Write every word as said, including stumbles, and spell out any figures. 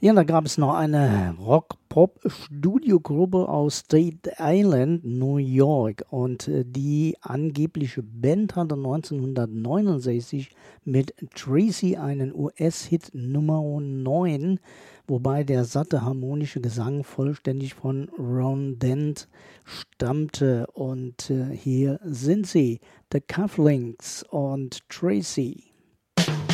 Ja, da gab es noch eine Rock-Pop-Studiogruppe aus State Island, New York. Und äh, die angebliche Band hatte neunzehnhundertneunundsechzig mit Tracy einen U S-Hit Nummer neun, wobei der satte harmonische Gesang vollständig von Ron Dent stammte. Und äh, hier sind sie, The Cufflinks und Tracy.